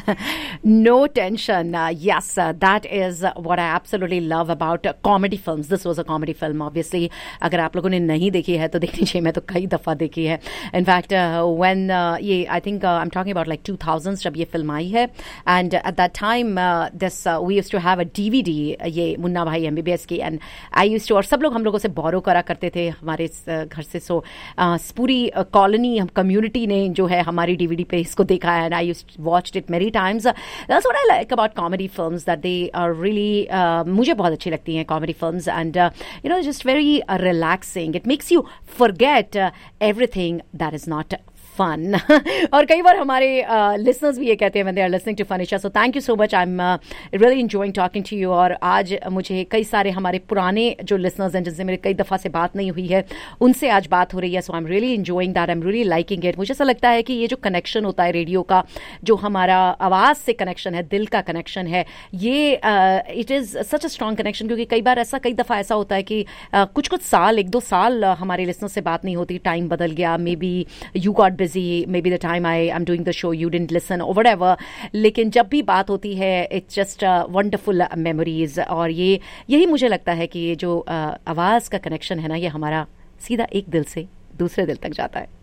No tension. Yes, that is what I absolutely love about comedy films. This was a comedy film, obviously. अगर आप लोगों ने नहीं देखी है तो देखनी चाहिए. मैं तो कई दफ़ा देखी है. In fact, when ये I think I'm talking about like 2000s जब ये फिल्म आई है, and at that time this we used to have a DVD ये मुन्ना भाई MBBS की, and I used to, और सब लोग हम लोगों से बोरो करा करते थे हमारे घर से. सो पूरी कॉलोनी हम कम्युनिटी ने जो है हमारी DVD पे इसको देखा है, and I used to watched it many times. That's what I like about comedy films, that they are really मुझे बहुत अच्छी लगती हैं comedy films, and you know, just very relaxing. It makes you forget everything that is not fun. और कई बार हमारे listeners भी ये कहते हैं when they are listening to Fanisha. So thank you so much. I'm really enjoying talking to you. और आज मुझे कई सारे हमारे पुराने जो listeners हैं जिनसे मेरे कई दफ़ा से बात नहीं हुई है उनसे आज बात हो रही है. So I'm really enjoying that. I'm really liking it. मुझे ऐसा लगता है कि ये जो कनेक्शन होता है रेडियो का, जो हमारा आवाज़ से कनेक्शन है, दिल का कनेक्शन है, ये it is such a strong connection. क्योंकि कई बार ऐसा, कई दफ़ा ऐसा होता है कि कुछ साल, 1-2 साल हमारे लिसनर से बात नहीं होती, टाइम बदल गया, may be you got busy, maybe the time I'm doing the show you didn't listen or whatever. लेकिन जब भी बात होती है it's just wonderful memories. और यही मुझे लगता है कि ये जो आवाज़ का कनेक्शन है ना, ये हमारा सीधा एक दिल से दूसरे दिल तक जाता है.